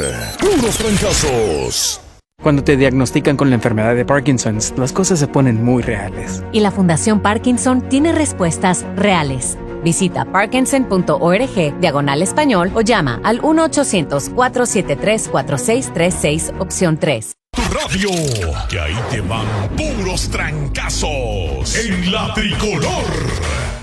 Puros Trancazos. Cuando te diagnostican con la enfermedad de Parkinson, las cosas se ponen muy reales. Y la Fundación Parkinson tiene respuestas reales. Visita parkinson.org/español o llama al 1-800-473-4636, opción 3. Tu radio, que ahí te van puros trancazos en la tricolor.